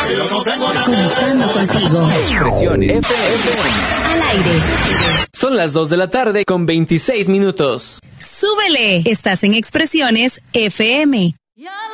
Conectando contigo. Expresiones FM. Al aire. Son las 2 de la tarde con 26 minutos. ¡Súbele! Estás en Expresiones FM. Ya